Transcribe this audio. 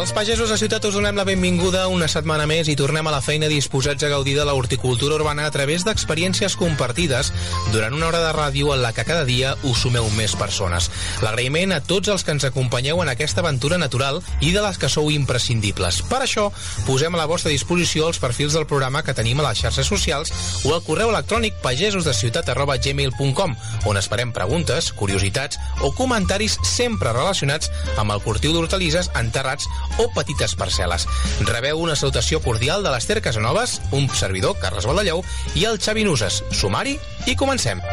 Els pagesos de Ciutat us donem la benvinguda una setmana més i tornem a la feina disposats a gaudir de la horticultura urbana a través d'experiències compartides durant una hora de ràdio en la que cada dia us sumeu més persones. L'agraïment a tots els que ens acompanyeu en aquesta aventura natural i de les que sou imprescindibles. Per això, posem a la vostra disposició els perfils del programa que tenim a les xarxes socials o al correu electrònic pagesosdeciutat@gmail.com, on esperem preguntes, curiositats o comentaris sempre relacionats amb el cultiu d'hortalisses en terrats o petites parcel·les. Rebeu una salutació cordial de l'Ester Casanovas, un servidor, Carles Baldellou, i el Xavi Nuses. Sumari i comencem.